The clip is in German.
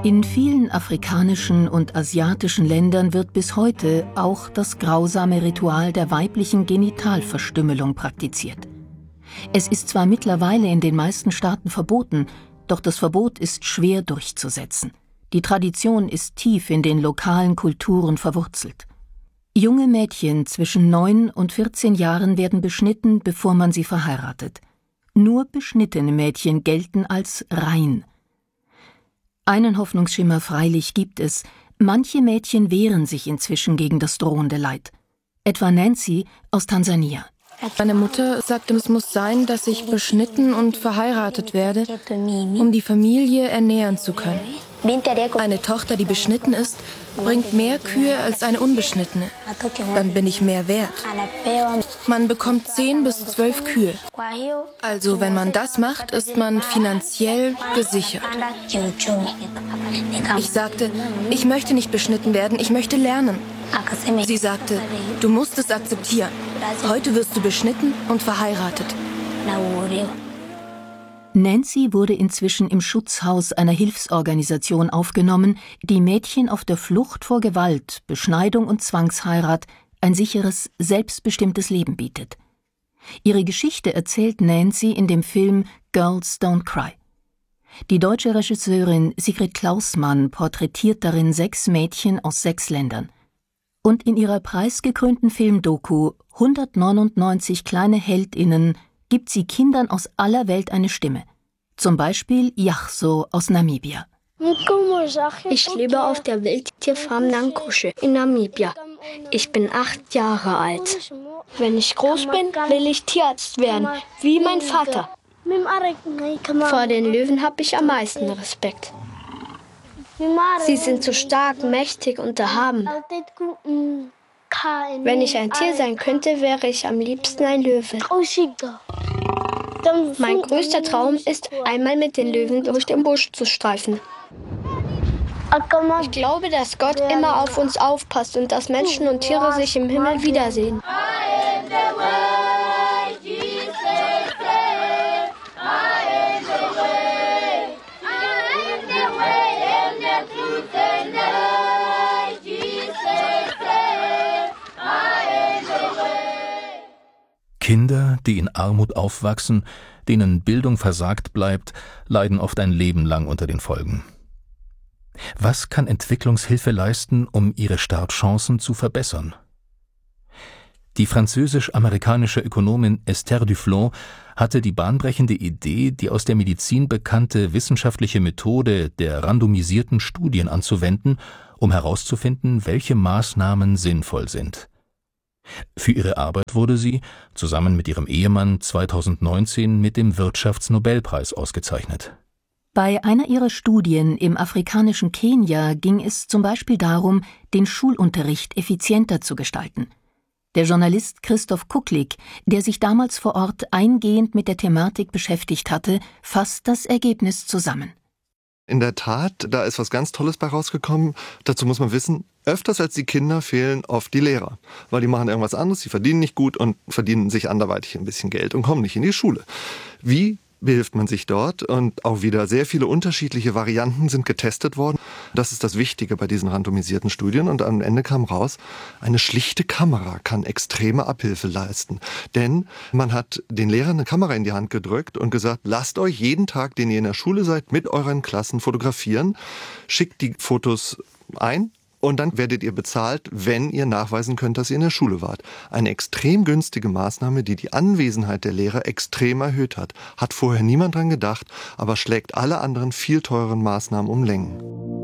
In vielen afrikanischen und asiatischen Ländern wird bis heute auch das grausame Ritual der weiblichen Genitalverstümmelung praktiziert. Es ist zwar mittlerweile in den meisten Staaten verboten, doch das Verbot ist schwer durchzusetzen. Die Tradition ist tief in den lokalen Kulturen verwurzelt. Junge Mädchen zwischen 9 und 14 Jahren werden beschnitten, bevor man sie verheiratet. Nur beschnittene Mädchen gelten als rein. Einen Hoffnungsschimmer freilich gibt es. Manche Mädchen wehren sich inzwischen gegen das drohende Leid. Etwa Nancy aus Tansania. Meine Mutter sagte, es muss sein, dass ich beschnitten und verheiratet werde, um die Familie ernähren zu können. Eine Tochter, die beschnitten ist, bringt mehr Kühe als eine unbeschnittene. Dann bin ich mehr wert. Man bekommt 10 bis 12 Kühe. Also wenn man das macht, ist man finanziell gesichert. Ich sagte, ich möchte nicht beschnitten werden, ich möchte lernen. Sie sagte, du musst es akzeptieren. Heute wirst du beschnitten und verheiratet. Nancy wurde inzwischen im Schutzhaus einer Hilfsorganisation aufgenommen, die Mädchen auf der Flucht vor Gewalt, Beschneidung und Zwangsheirat ein sicheres, selbstbestimmtes Leben bietet. Ihre Geschichte erzählt Nancy in dem Film Girls Don't Cry. Die deutsche Regisseurin Sigrid Klausmann porträtiert darin 6 Mädchen aus 6 Ländern. Und in ihrer preisgekrönten Filmdoku 199 kleine HeldInnen gibt sie Kindern aus aller Welt eine Stimme. Zum Beispiel Yachso aus Namibia. Ich lebe auf der Wildtierfarm Nankushe in Namibia. Ich bin 8 Jahre alt. Wenn ich groß bin, will ich Tierarzt werden, wie mein Vater. Vor den Löwen habe ich am meisten Respekt. Sie sind so stark, mächtig und erhaben. Wenn ich ein Tier sein könnte, wäre ich am liebsten ein Löwe. Mein größter Traum ist, einmal mit den Löwen durch den Busch zu streifen. Ich glaube, dass Gott immer auf uns aufpasst und dass Menschen und Tiere sich im Himmel wiedersehen. Kinder, die in Armut aufwachsen, denen Bildung versagt bleibt, leiden oft ein Leben lang unter den Folgen. Was kann Entwicklungshilfe leisten, um ihre Startchancen zu verbessern? Die französisch-amerikanische Ökonomin Esther Duflo hatte die bahnbrechende Idee, die aus der Medizin bekannte wissenschaftliche Methode der randomisierten Studien anzuwenden, um herauszufinden, welche Maßnahmen sinnvoll sind. Für ihre Arbeit wurde sie, zusammen mit ihrem Ehemann, 2019 mit dem Wirtschaftsnobelpreis ausgezeichnet. Bei einer ihrer Studien im afrikanischen Kenia ging es zum Beispiel darum, den Schulunterricht effizienter zu gestalten. Der Journalist Christoph Kucklick, der sich damals vor Ort eingehend mit der Thematik beschäftigt hatte, fasst das Ergebnis zusammen. In der Tat, da ist was ganz Tolles bei rausgekommen. Dazu muss man wissen, öfters als die Kinder fehlen oft die Lehrer. Weil die machen irgendwas anderes, die verdienen nicht gut und verdienen sich anderweitig ein bisschen Geld und kommen nicht in die Schule. Wie behilft man sich dort? Und auch wieder sehr viele unterschiedliche Varianten sind getestet worden. Das ist das Wichtige bei diesen randomisierten Studien. Und am Ende kam raus, eine schlichte Kamera kann extreme Abhilfe leisten. Denn man hat den Lehrern eine Kamera in die Hand gedrückt und gesagt, lasst euch jeden Tag, den ihr in der Schule seid, mit euren Klassen fotografieren. Schickt die Fotos ein. Und dann werdet ihr bezahlt, wenn ihr nachweisen könnt, dass ihr in der Schule wart. Eine extrem günstige Maßnahme, die die Anwesenheit der Lehrer extrem erhöht hat. Hat vorher niemand dran gedacht, aber schlägt alle anderen viel teureren Maßnahmen um Längen.